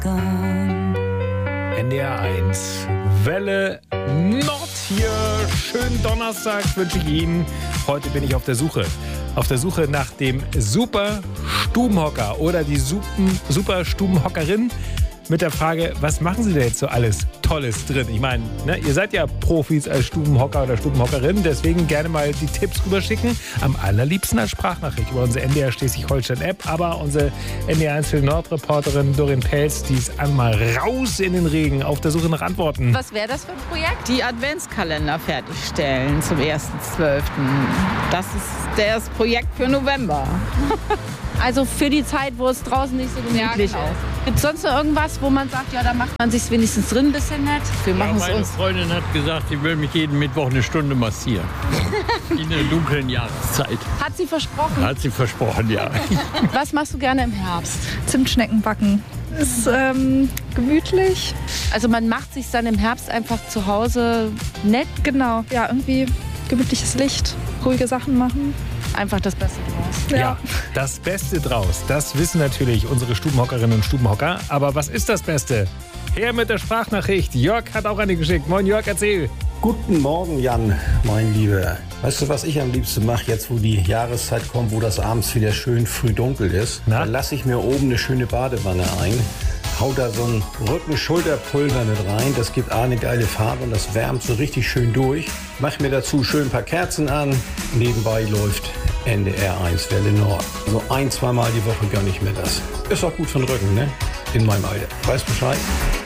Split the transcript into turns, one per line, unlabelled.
gone.
NDR 1, Welle Nord hier. Schönen Donnerstag wünsche ich Ihnen. Heute bin ich auf der Suche nach dem Super Stubenhocker oder die Super Stubenhockerin. Mit der Frage, was machen Sie da jetzt so alles Tolles drin? Ich meine, ihr seid ja Profis als Stubenhocker oder Stubenhockerin, deswegen gerne mal die Tipps rüberschicken. Am allerliebsten als Sprachnachricht über unsere NDR Schleswig-Holstein-App. Aber unsere NDR 1 für Nord-Reporterin Doreen Pelz, die ist einmal raus in den Regen auf der Suche nach Antworten.
Was wäre das für ein Projekt?
Die Adventskalender fertigstellen zum 1.12. Das ist das Projekt für November.
Also für die Zeit, wo es draußen nicht so gemütlich ist. Gibt es sonst noch irgendwas, wo man sagt, ja, da macht man sich wenigstens drin ein bisschen nett? Wir machen es
meine
uns.
Freundin hat gesagt, sie will mich jeden Mittwoch eine Stunde massieren. In der dunklen Jahreszeit.
Hat sie versprochen?
Hat sie versprochen, ja.
Was machst du gerne im Herbst?
Zimtschnecken backen. Ist gemütlich.
Also man macht sich dann im Herbst einfach zu Hause nett.
Genau, ja, irgendwie gemütliches Licht, ruhige Sachen machen.
Einfach das Beste draus.
Ja, das Beste draus. Das wissen natürlich unsere Stubenhockerinnen und Stubenhocker. Aber was ist das Beste? Her mit der Sprachnachricht. Jörg hat auch eine geschickt. Moin Jörg, erzähl.
Guten Morgen, Jan, mein Lieber. Weißt du, was ich am liebsten mache, jetzt wo die Jahreszeit kommt, wo das abends wieder schön früh dunkel ist?
Na?
Da lasse ich mir oben eine schöne Badewanne ein, hau da so ein Rücken-Schulterpulver mit rein. Das gibt eine geile Farbe und das wärmt so richtig schön durch. Mach mir dazu schön ein paar Kerzen an. Nebenbei läuft NDR 1 Welle Nord. So 1-2 Mal die Woche gönne ich mir das. Ist auch gut für den Rücken, ne? In meinem Alter. Weißt Bescheid?